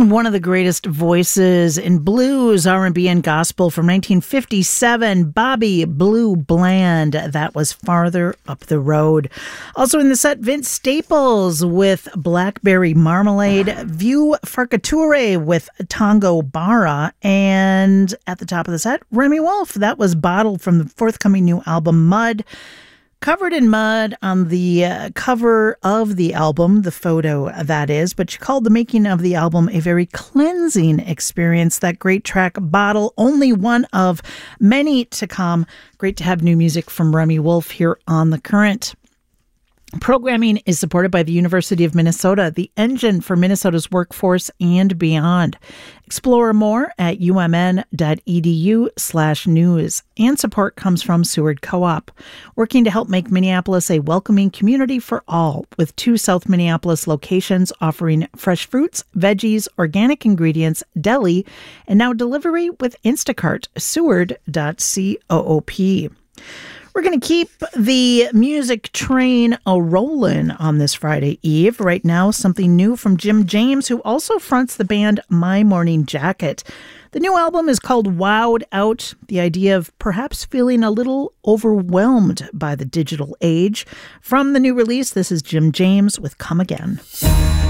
One of the greatest voices in blues, R&B, and gospel from 1957, Bobby Blue Bland. That was Farther Up the Road. Also in the set, Vince Staples with Blackberry Marmalade, View Farcature with Tango Barra, and at the top of the set, Remy Wolf. That was Bottled from the forthcoming new album, Mud. Covered in mud on the cover of the album, the photo that is, but she called the making of the album a very cleansing experience. That great track, Bottle, only one of many to come. Great to have new music from Remy Wolf here on The Current. Programming is supported by the University of Minnesota, the engine for Minnesota's workforce and beyond. Explore more at umn.edu/news. And support comes from Seward Co-op, working to help make Minneapolis a welcoming community for all, with 2 South Minneapolis locations offering fresh fruits, veggies, organic ingredients, deli, and now delivery with Instacart. Seward.coop. We're going to keep the music train a-rolling on this Friday Eve. Right now, something new from Jim James, who also fronts the band My Morning Jacket. The new album is called Wowed Out, the idea of perhaps feeling a little overwhelmed by the digital age. From the new release, this is Jim James with Come Again.